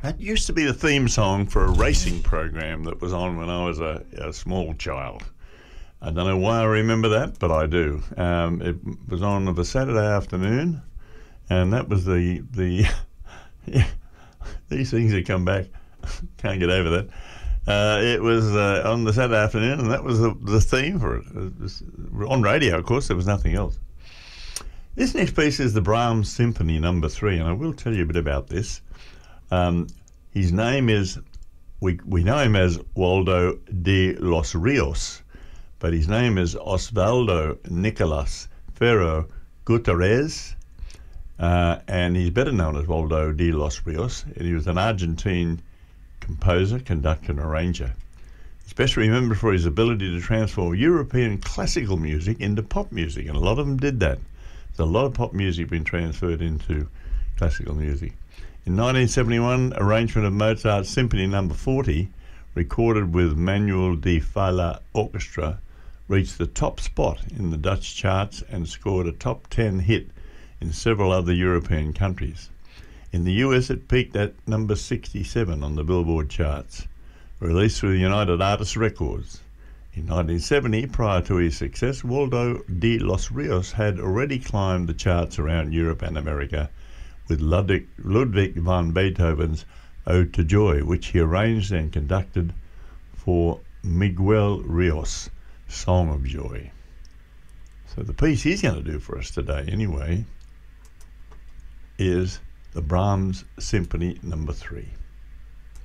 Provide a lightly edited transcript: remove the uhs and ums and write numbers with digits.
That used to be the theme song for a racing program that was on when I was a small child. I don't know why I remember that, but I do. It was on of a Saturday afternoon, and that was the yeah, these things that come back. Can't get over that. It was on the Saturday afternoon, and that was the theme for it. It was on radio, of course. There was nothing else. This next piece is the Brahms Symphony No. 3, and I will tell you a bit about this. His name is, we know him as Waldo de los Rios, but his name is Osvaldo Nicolas Ferro Gutierrez, and he's better known as Waldo de los Rios. And he was an Argentine composer, conductor, and arranger. He's best remembered for his ability to transform European classical music into pop music, and a lot of them did that. There's a lot of pop music being transferred into classical music. In 1971, arrangement of Mozart's Symphony No. 40, recorded with Manuel de Falla Orchestra, reached the top spot in the Dutch charts and scored a top 10 hit in several other European countries. In the US, it peaked at number 67 on the Billboard charts, released through United Artists Records. In 1970, prior to his success, Waldo de los Rios had already climbed the charts around Europe and America with Ludwig van Beethoven's Ode to Joy, which he arranged and conducted for Miguel Rios' Song of Joy. So the piece he's going to do for us today, anyway, is the Brahms Symphony No. 3.